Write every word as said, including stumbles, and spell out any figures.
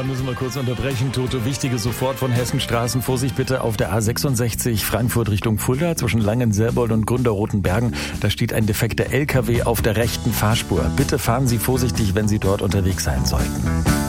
Da müssen wir kurz unterbrechen. Tote, wichtige sofort von Hessenstraßen. Vorsicht bitte auf der A sechsundsechzig Frankfurt Richtung Fulda zwischen Langenselbold und Gründerrotenbergen. Da steht ein defekter L K W auf der rechten Fahrspur. Bitte fahren Sie vorsichtig, wenn Sie dort unterwegs sein sollten.